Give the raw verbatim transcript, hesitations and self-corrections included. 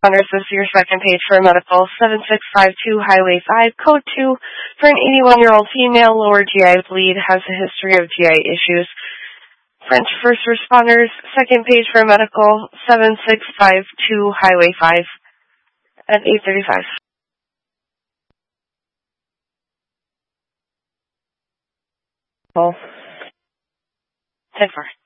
Honors, this is your second page for medical, seven six five two Highway five, code two, for an eighty-one-year-old female, lower G I bleed, has a history of G I issues. French first responders, second page for medical, seven six five two Highway five, at eight thirty-five. Oh. ten four.